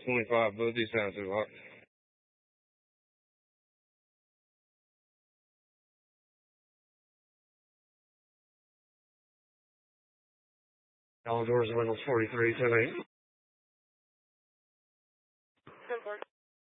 25, both these sound too hot. All doors, windows 43, 10-8.